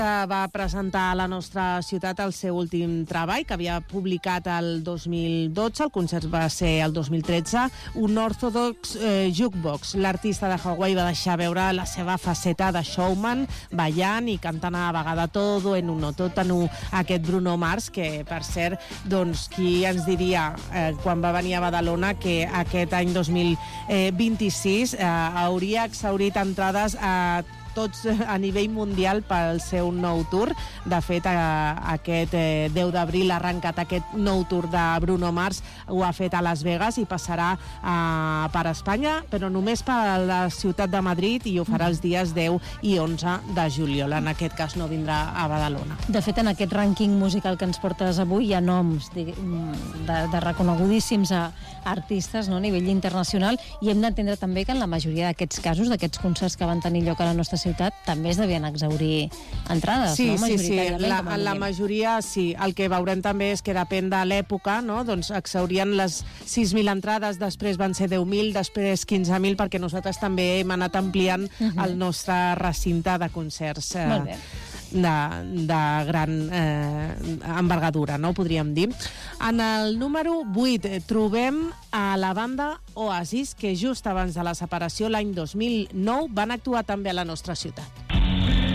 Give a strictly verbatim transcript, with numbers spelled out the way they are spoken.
va presentar a la nostra ciutat el seu últim treball, que havia publicat el dos mil dotze, el concert va ser el dos mil tretze, un Orthodox eh, Jukebox. L'artista de Hawaii va deixar veure la seva faceta de showman, ballant i cantant a la vegada todo en uno, tot en un, aquest Bruno Mars, que per cert, doncs, qui ens diria eh, quan va venir a Badalona que aquest any dos mil vint-i-sis eh, hauria exhaurit entrades a tots a nivell mundial pel seu nou tour. De fet, aquest deu d'abril ha arrencat aquest nou tour de Bruno Mars, ho ha fet a Las Vegas i passarà a, per Espanya, però només per a la ciutat de Madrid, i ho farà els dies deu i onze de juliol. En aquest cas no vindrà a Badalona. De fet, en aquest rànquing musical que ens portes avui hi ha noms de, de, de reconegudíssims a artistes, no, a nivell internacional, i hem d'entendre també que en la majoria d'aquests casos, d'aquests concerts que van tenir lloc a la nostra ciutat, també es devien exaurir entrades, sí, no? Sí, sí, la, en la majoria sí. El que veurem també és que depèn de l'època, no? Doncs exhaurien les sis mil entrades, després van ser deu mil, després quinze mil, perquè nosaltres també hem anat ampliant uh-huh. el nostre recinte de concerts. Eh, Molt bé. De, de gran eh, envergadura, no? Podríem dir. En el número vuit trobem a la banda Oasis, que just abans de la separació, l'any dos mil nou, van actuar també a la nostra ciutat.